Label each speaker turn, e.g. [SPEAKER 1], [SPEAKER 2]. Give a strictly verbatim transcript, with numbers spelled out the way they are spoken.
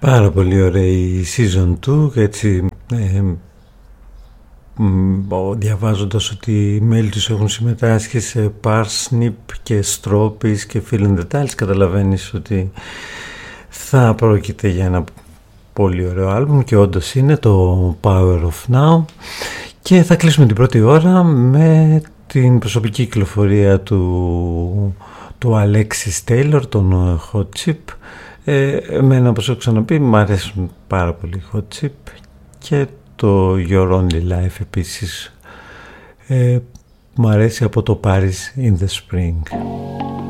[SPEAKER 1] Πάρα πολύ ωραία η season two, έτσι ε, διαβάζοντας ότι οι μέλη τους έχουν συμμετάσχει σε Parsnip και Stropis και Fill in the Tiles, καταλαβαίνεις ότι θα πρόκειται για ένα πολύ ωραίο άλμπουμ και όντως είναι το Power of Now. Και θα κλείσουμε την πρώτη ώρα με την προσωπική κυκλοφορία του, του Alexis Taylor, τον Hot Chip. Ε, εμένα, όπως έχω ξαναπεί, μου αρέσουν πάρα πολύ οι Hot Chip και το Your Only Life επίσης ε, μου αρέσει από το Paris in the Spring.